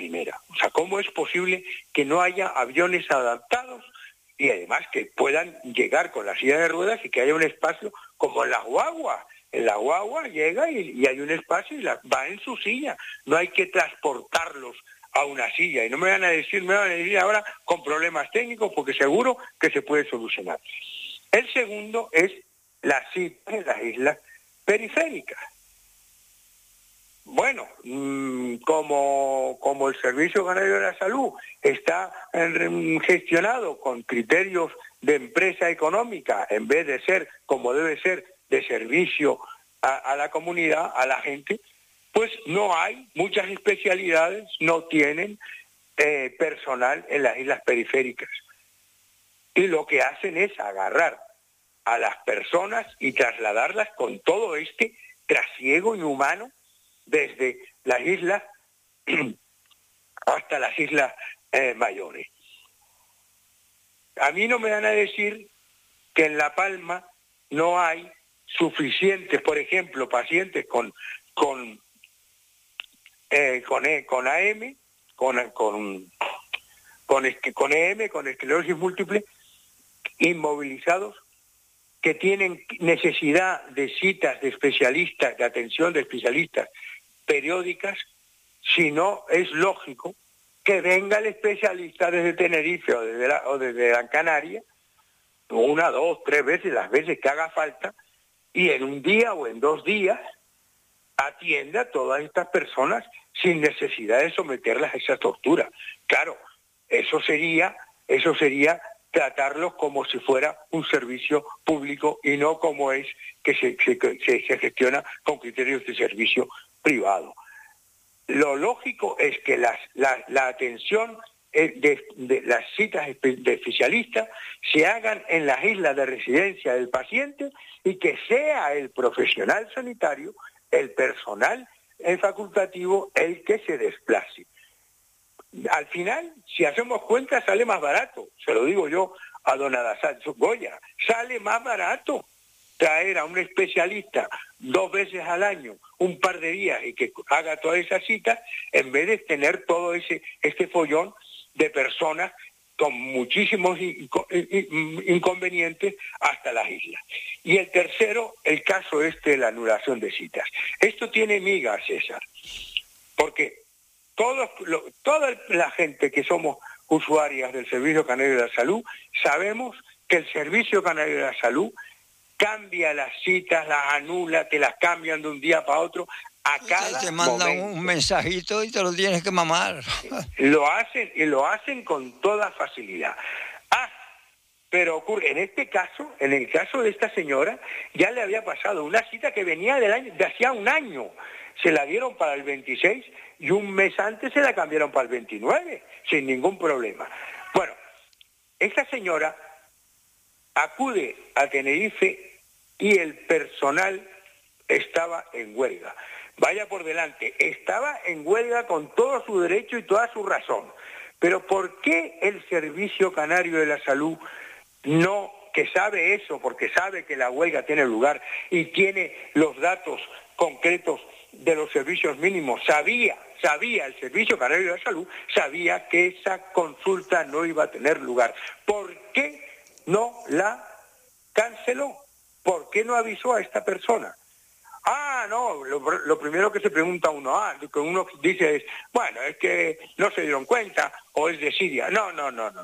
primera. O sea, ¿cómo es posible que no haya aviones adaptados y además que puedan llegar con la silla de ruedas y que haya un espacio como en la guagua? En la guagua llega y hay un espacio y va en su silla. No hay que transportarlos a una silla. Y no me van a decir ahora con problemas técnicos, porque seguro que se puede solucionar. El segundo es las citas en las islas periféricas. Bueno, como el Servicio Canario de la Salud está gestionado con criterios de empresa económica, en vez de ser como debe ser de servicio a la comunidad, a la gente, pues no hay muchas especialidades, no tienen personal en las islas periféricas. Y lo que hacen es agarrar a las personas y trasladarlas con todo este trasiego inhumano desde las islas hasta las islas mayores. A mí no me van a decir que en La Palma no hay suficientes, por ejemplo, pacientes con AM, con EM, con esclerosis múltiple, inmovilizados, que tienen necesidad de citas de especialistas, de atención de especialistas periódicas, si no es lógico que venga el especialista desde Tenerife o desde Gran Canaria, 1, 2, 3 veces, las veces que haga falta, y en un día o en 2 días atienda a todas estas personas sin necesidad de someterlas a esa tortura. Claro, eso sería tratarlos como si fuera un servicio público y no como es que se gestiona con criterios de servicio privado. Lo lógico es que la atención de las citas de especialistas se hagan en las islas de residencia del paciente y que sea el profesional sanitario, el personal facultativo, el que se desplace. Al final, si hacemos cuentas, sale más barato, se lo digo yo a don Adasad Goya, sale más barato traer a un especialista 2 veces al año, un par de días, y que haga todas esas citas, en vez de tener todo este follón de personas con muchísimos inconvenientes hasta las islas. Y el tercero, el caso de la anulación de citas. Esto tiene miga, César, porque toda la gente que somos usuarias del Servicio Canario de la Salud, sabemos que el Servicio Canario de la Salud cambia las citas, las anula, te las cambian de un día para otro, a cada te mandan un mensajito y te lo tienes que mamar. Lo hacen con toda facilidad. Pero ocurre, en el caso de esta señora, ya le había pasado una cita que venía de hacía un año. Se la dieron para el 26 y un mes antes se la cambiaron para el 29, sin ningún problema. Bueno, esta señora acude a Tenerife y el personal estaba en huelga. Vaya por delante, estaba en huelga con todo su derecho y toda su razón. Pero ¿por qué el Servicio Canario de la Salud no, que sabe eso, porque sabe que la huelga tiene lugar y tiene los datos concretos de los servicios mínimos, sabía el Servicio Canario de la Salud, sabía que esa consulta no iba a tener lugar? ¿Por qué no la canceló? ¿Por qué no avisó a esta persona? No, lo primero que se pregunta que uno dice es, bueno, es que no se dieron cuenta o es desidia. No.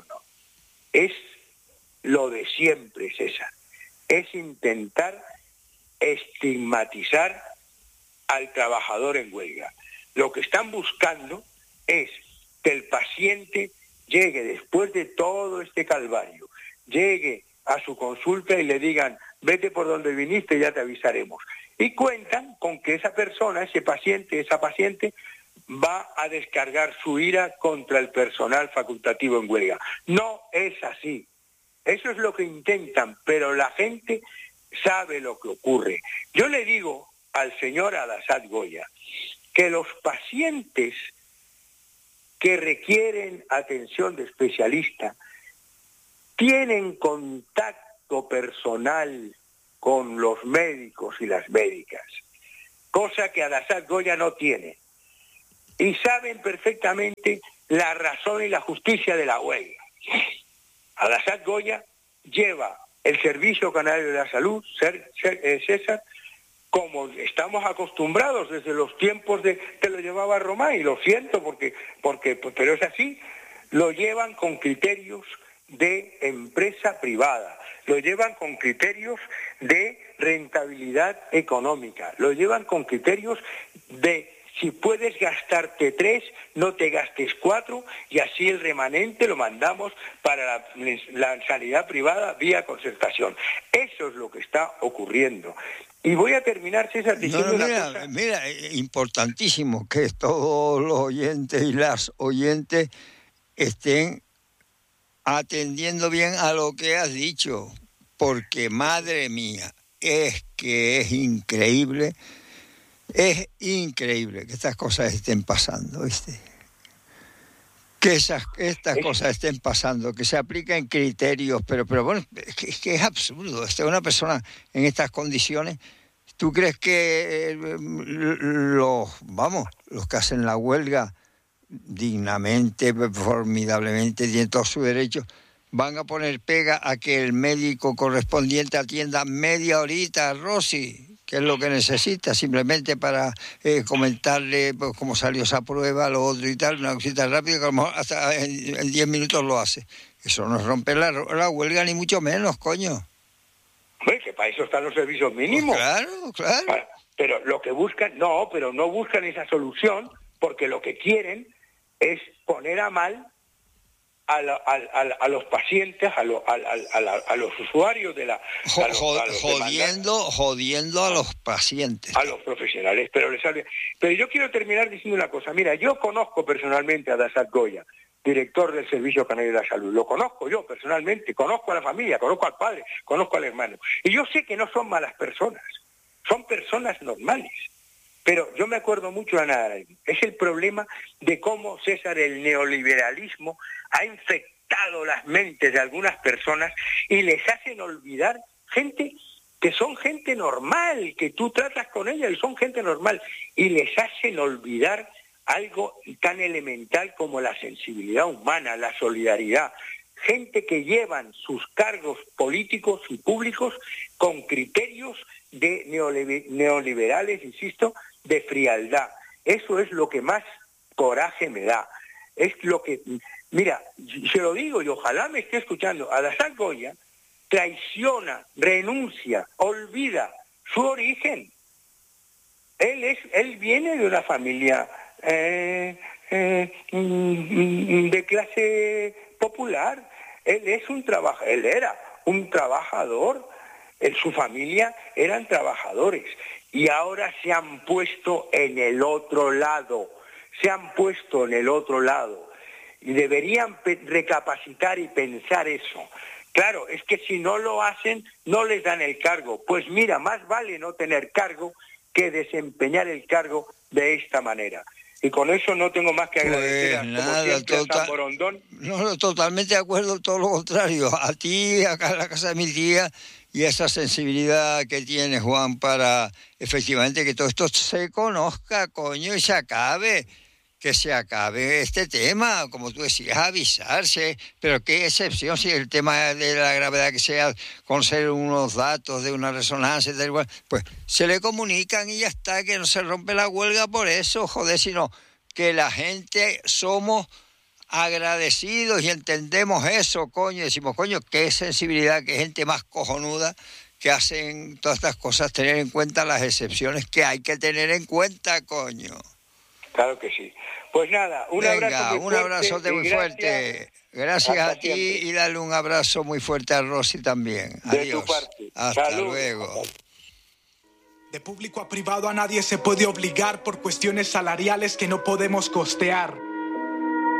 Es lo de siempre, César. Es intentar estigmatizar al trabajador en huelga. Lo que están buscando es que el paciente llegue después de todo este calvario, llegue a su consulta y le digan, vete por donde viniste y ya te avisaremos. Y cuentan con que esa persona, esa paciente, va a descargar su ira contra el personal facultativo en huelga. No es así. Eso es lo que intentan, pero la gente sabe lo que ocurre. Yo le digo al señor Adasad Goya que los pacientes que requieren atención de especialista tienen contacto personal con los médicos y las médicas, cosa que Adasad Goya no tiene. y saben perfectamente la razón y la justicia de la huelga. Al-Assad Goya lleva el Servicio Canario de la Salud, César, como estamos acostumbrados desde los tiempos que lo llevaba Román, y lo siento pero es así, lo llevan con criterios de empresa privada, lo llevan con criterios de rentabilidad económica, lo llevan con criterios de si puedes gastarte 3, no te gastes 4, y así el remanente lo mandamos para la sanidad privada vía concertación. Eso es lo que está ocurriendo. Y voy a terminar, César, diciendo una cosa. Mira, importantísimo que todos los oyentes y las oyentes estén atendiendo bien a lo que has dicho, porque madre mía, es que es increíble que estas cosas estén pasando, ¿viste? Que estas cosas estén pasando, que se apliquen criterios, pero bueno, es que es absurdo. Una persona en estas condiciones, ¿tú crees que los que hacen la huelga dignamente, formidablemente, tienen todos sus derechos, van a poner pega a que el médico correspondiente atienda media horita a Rosy, que es lo que necesita, simplemente para comentarle pues, cómo salió esa prueba, lo otro y tal, una cosita rápida que a lo mejor hasta en 10 minutos lo hace? Eso no es romper la huelga, ni mucho menos, coño. Que para eso están los servicios mínimos. Pues claro. Pero lo que buscan, no buscan esa solución, porque lo que quieren es poner a mal a los pacientes, a los usuarios de la... Jodiendo a los pacientes. A los profesionales, pero yo quiero terminar diciendo una cosa. Mira, yo conozco personalmente a Al-Assad Goya, director del Servicio Canario de la Salud. Lo conozco yo personalmente, conozco a la familia, conozco al padre, conozco al hermano. Y yo sé que no son malas personas, son personas normales. Pero yo me acuerdo mucho de nada. Es el problema de cómo, César, el neoliberalismo ha infectado las mentes de algunas personas y les hacen olvidar gente que son gente normal, que tú tratas con ella y son gente normal, y les hacen olvidar algo tan elemental como la sensibilidad humana, la solidaridad. Gente que llevan sus cargos políticos y públicos con criterios de neoliberales, insisto, de frialdad. Eso es lo que más coraje me da. Es lo que, mira, se lo digo y ojalá me esté escuchando, Al-Assad Goya traiciona, renuncia, olvida su origen. Él viene de una familia de clase popular. Él era un trabajador. Su familia eran trabajadores y ahora se han puesto en el otro lado. Y deberían recapacitar y pensar eso. Claro, es que si no lo hacen, no les dan el cargo. Pues mira, más vale no tener cargo que desempeñar el cargo de esta manera. Y con eso no tengo más que agradecer a San Borondón. No, totalmente de acuerdo, todo lo contrario. A ti, acá en la casa de mi tía, y esa sensibilidad que tiene Juan para efectivamente que todo esto se conozca, coño, y se acabe. Que se acabe este tema, como tú decías, avisarse, pero qué excepción si el tema de la gravedad que sea con ser unos datos de una resonancia, tal igual, pues se le comunican y ya está, que no se rompe la huelga por eso, joder, sino que la gente somos agradecidos y entendemos eso, coño, decimos, coño, qué sensibilidad, qué gente más cojonuda que hacen todas estas cosas, tener en cuenta las excepciones que hay que tener en cuenta, coño. Claro que sí. Pues nada, un abrazote muy fuerte. Gracias a ti siempre. Y dale un abrazo muy fuerte a Rosy también. De Adiós. tu parte. Hasta Salud. luego. De público a privado a nadie se puede obligar por cuestiones salariales que no podemos costear.